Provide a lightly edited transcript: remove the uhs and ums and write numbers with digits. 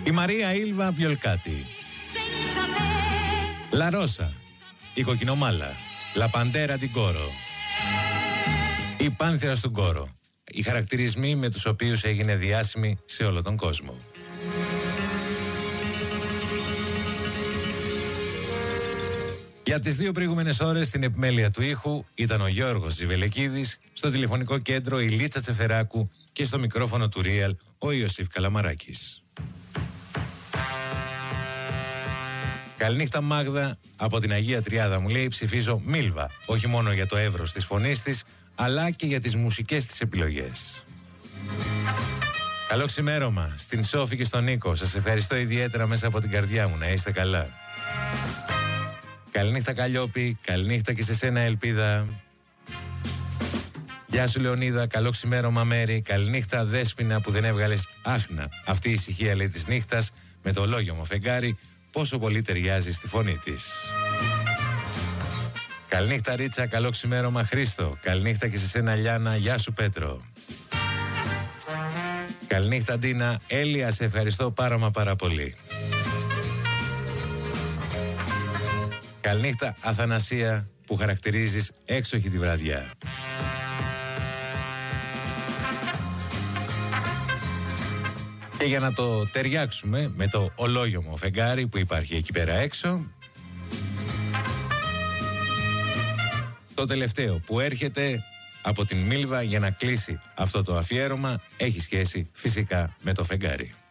Η Μαρία Ήλβα Πιολκάτη. Λα Ρώσα, η Κοκκινομάλα. Λα Παντέρα την Κόρο. Η Πάνθυρα στον Κόρο. Οι χαρακτηρισμοί με τους οποίους έγινε διάσημη σε όλο τον κόσμο. Για τις 2 προηγούμενες ώρες στην επιμέλεια του ήχου ήταν ο Γιώργος Τζιβελεκίδης, στο τηλεφωνικό κέντρο η Λίτσα Τσεφεράκου και στο μικρόφωνο του Real ο Ιωσήφ Καλαμαράκης. Καληνύχτα Μάγδα, από την Αγία Τριάδα μου λέει ψηφίζω Μίλβα, όχι μόνο για το εύρος της φωνής της, αλλά και για τις μουσικές της επιλογές. Καλό ξημέρωμα στην Σόφη και στον Νίκο, σας ευχαριστώ ιδιαίτερα μέσα από την καρδιά μου, να είστε καλά. Καληνύχτα Καλλιόπη, καληνύχτα και σε σένα Ελπίδα. Γεια σου Λεωνίδα, καλό ξημέρωμα Μέρη, καληνύχτα Δέσποινα που δεν έβγαλες άχνα. Αυτή η ησυχία λέει της νύχτας με το ολόγιομο φεγγάρι πόσο πολύ ταιριάζει στη φωνή της. Καληνύχτα Ρίτσα, καλό ξημέρωμα Χρήστο, καληνύχτα και σε σένα Λιάνα, γεια σου Πέτρο. Καληνύχτα Ντίνα, Έλια σε ευχαριστώ πάρα πολύ. Καληνύχτα Αθανασία που χαρακτηρίζεις έξοχη τη βραδιά. Και για να το ταιριάξουμε με το ολόγιομο φεγγάρι που υπάρχει εκεί πέρα έξω, το τελευταίο που έρχεται από την Μίλβα για να κλείσει αυτό το αφιέρωμα έχει σχέση φυσικά με το φεγγάρι.